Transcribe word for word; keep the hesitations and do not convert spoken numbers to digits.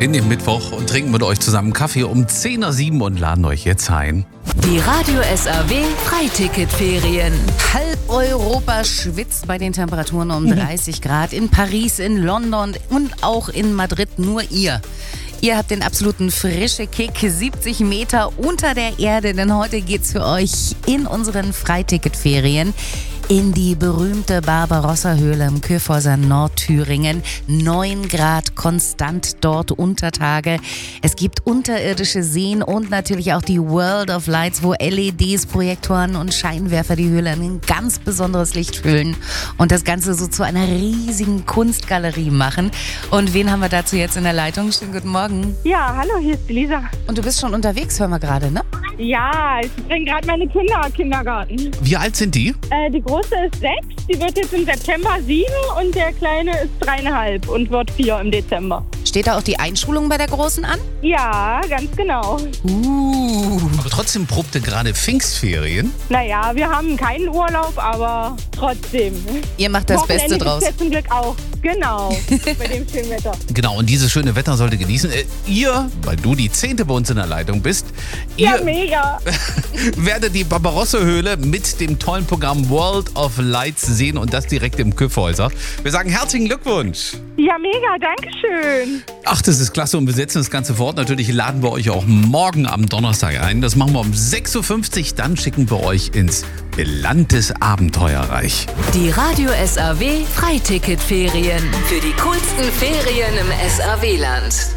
in den Mittwoch und trinken mit euch zusammen Kaffee um zehn Uhr sieben und laden euch jetzt ein. Die Radio S A W Freiticketferien. Halb Europa schwitzt bei den Temperaturen um dreißig Grad. In Paris, in London und auch in Madrid. Nur ihr. Ihr habt den absoluten frische Kick, siebzig Meter unter der Erde, denn heute geht's für euch in unseren Freiticketferien in die berühmte Barbarossa-Höhle im Kyffhäuser Nordthüringen. neun Grad konstant dort unter Tage. Es gibt unterirdische Seen und natürlich auch die World of Lights, wo L E Ds, Projektoren und Scheinwerfer die Höhle in ein ganz besonderes Licht füllen und das Ganze so zu einer riesigen Kunstgalerie machen. Und wen haben wir dazu jetzt in der Leitung? Schönen guten Morgen. Ja, hallo, hier ist die Lisa. Und du bist schon unterwegs, hören wir gerade, ne? Ja, ich bringe gerade meine Kinder in den Kindergarten. Wie alt sind die? Äh, die Große ist sechs, die wird jetzt im September sieben und der Kleine ist dreieinhalb und wird vier im Dezember. Steht da auch die Einschulung bei der Großen an? Ja, ganz genau. Uh. Aber trotzdem probte gerade Pfingstferien. Naja, wir haben keinen Urlaub, aber trotzdem. Ihr macht das Wochenende Beste draus. gibt's jetzt zum Glück auch. Genau, bei dem schönen Wetter. Genau, und dieses schöne Wetter sollte genießen. Äh, ihr, weil du die Zehnte bei uns in der Leitung bist, Ja, ihr mega. werdet die Barbarossa-Höhle mit dem tollen Programm World of Lights sehen und das direkt im Kyffhäuser. Wir sagen herzlichen Glückwunsch. Ja, mega, danke schön. Ach, das ist klasse und wir setzen das Ganze fort. Natürlich laden wir euch auch morgen am Donnerstag ein. Das machen wir um sechs Uhr fünfzig. Dann schicken wir euch ins Land des Abenteuerreich. Die Radio S A W Freiticketferien. Für die coolsten Ferien im S A W-Land.